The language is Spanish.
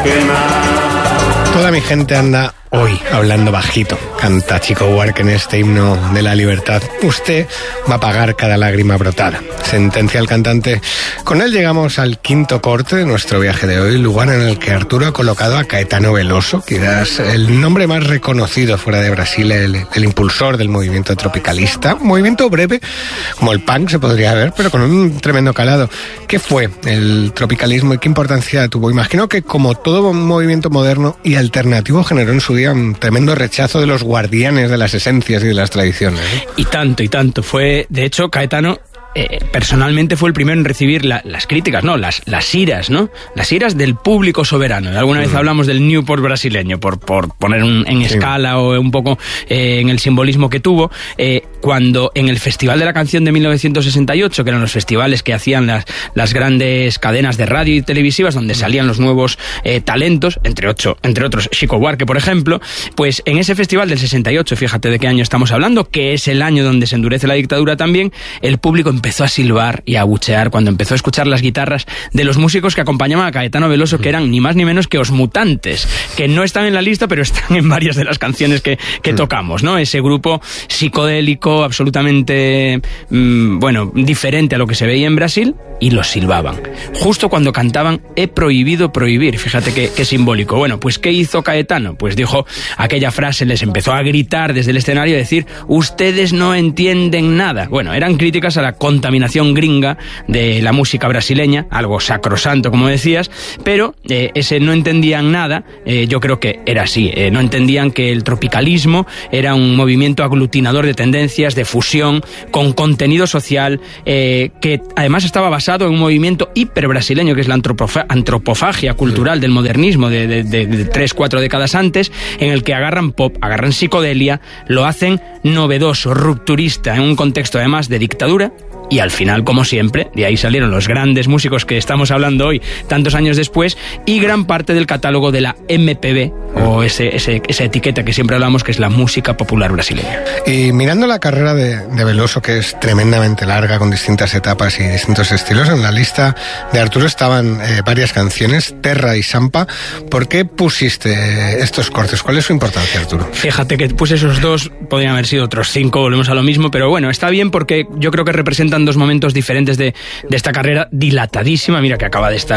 Toda mi gente anda hoy hablando bajito, canta Chico Buarque en este himno de la libertad. Usted va a pagar cada lágrima brotada, sentencia el cantante. Con él llegamos al quinto corte de nuestro viaje de hoy, lugar en el que Arturo ha colocado a Caetano Veloso, quizás el nombre más reconocido fuera de Brasil, el impulsor del movimiento tropicalista, un movimiento breve como el punk se podría ver, pero con un tremendo calado. ¿Qué fue el tropicalismo y qué importancia tuvo? Imagino que como todo movimiento moderno y alternativo generó en su día un tremendo rechazo de los guardianes de las esencias y de las tradiciones, ¿eh? Y tanto. Fue, de hecho, Caetano personalmente fue el primero en recibir las críticas, no, las iras, ¿no? Las iras del público soberano. Alguna vez hablamos del Newport brasileño, por poner en escala o un poco en el simbolismo que tuvo, cuando en el Festival de la Canción de 1968, que eran los festivales que hacían las grandes cadenas de radio y televisivas, donde salían los nuevos talentos, entre otros Chico Buarque, por ejemplo, pues en ese festival del 68, fíjate de qué año estamos hablando, que es el año donde se endurece la dictadura también, el público empezó a silbar y a abuchear cuando empezó a escuchar las guitarras de los músicos que acompañaban a Caetano Veloso, que eran ni más ni menos que Os Mutantes, que no están en la lista, pero están en varias de las canciones que tocamos, ¿no? Ese grupo psicodélico, absolutamente, diferente a lo que se veía en Brasil, y los silbaban. Justo cuando cantaban He prohibido prohibir, fíjate qué simbólico. Bueno, pues ¿qué hizo Caetano? Pues dijo aquella frase, les empezó a gritar desde el escenario, a decir, ustedes no entienden nada. Bueno, eran críticas a la contaminación gringa de la música brasileña, algo sacrosanto, como decías, pero ese no entendían nada, yo creo que era así, no entendían que el tropicalismo era un movimiento aglutinador de tendencias, de fusión, con contenido social, que además estaba basado en un movimiento hiperbrasileño, que es la antropofagia cultural del modernismo de 3-4 décadas antes, en el que agarran pop, agarran psicodelia, lo hacen novedoso, rupturista, en un contexto además de dictadura. Y al final, como siempre, de ahí salieron los grandes músicos que estamos hablando hoy, tantos años después, y gran parte del catálogo de la MPB, o esa etiqueta que siempre hablamos, que es la música popular brasileña. Y mirando la carrera de Veloso, que es tremendamente larga, con distintas etapas y distintos estilos, en la lista de Arturo estaban varias canciones, Terra y Sampa. ¿Por qué pusiste estos cortes? ¿Cuál es su importancia, Arturo? Fíjate que puse esos dos, podrían haber sido otros 5, volvemos a lo mismo, pero bueno, está bien porque yo creo que representan dos momentos diferentes de esta carrera dilatadísima. Mira que acaba de estar